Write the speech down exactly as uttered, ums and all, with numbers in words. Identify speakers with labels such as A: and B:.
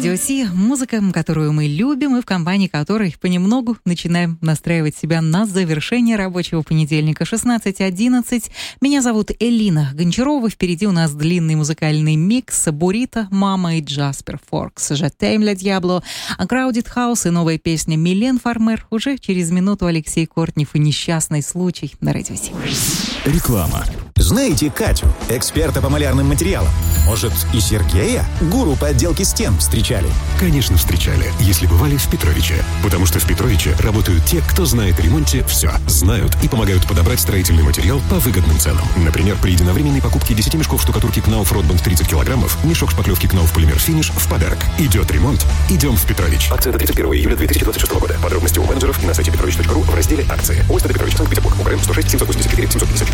A: Радио Си — музыка, которую мы любим и в компании которой понемногу начинаем настраивать себя на завершение рабочего понедельника шестнадцать одиннадцать. Меня зовут Элина Гончарова. Впереди у нас длинный музыкальный микс Бурито, Мама и Джаспер Форкс, Je t'aime le diablo, Crowded House и новая песня Милен Фармер. Уже через минуту Алексей Кортнев и «Несчастный случай» на Радио Си.
B: Реклама. Знаете Катю, эксперта по малярным материалам? Может, и Сергея, гуру по отделке стен, встречали?
C: Конечно, встречали, если бывали в Петровиче. Потому что в Петровиче работают те, кто знает о ремонте все. Знают и помогают подобрать строительный материал по выгодным ценам. Например, при единовременной покупке десяти мешков штукатурки Knauf Rotband тридцать килограммов, мешок шпаклевки Knauf Polymer Finish в подарок. Идет ремонт, идем в Петрович. Акция до тридцать первого июля две тысячи двадцать шестого года. Подробности у менеджеров и на сайте петрович точка ру в разделе «Акции». ОСТ Петрович, Санкт-Петербург. УКРН сто шесть семьсот восемьдесят четыре семьсот пятьдесят четыре.